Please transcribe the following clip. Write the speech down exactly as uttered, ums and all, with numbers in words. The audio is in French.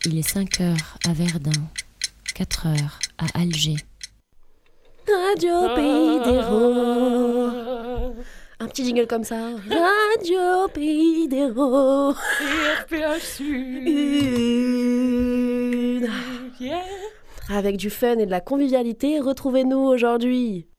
Il est cinq heures à Verdun, quatre heures à Alger. Radio Pays d'Héros. Un petit jingle comme ça. Radio Pays d'Héros. R P H Sud. Une. Yeah. Avec du fun et de la convivialité, retrouvez-nous aujourd'hui